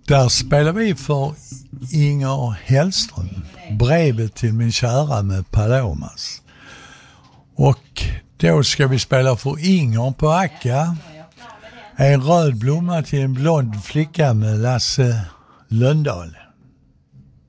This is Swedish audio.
Där spelar vi för Inger Hellström, brevet till min kära med Palomas. Och då ska vi spela för Inger på Akka. En röd blomma till en blond flicka med Lasse Lundahl.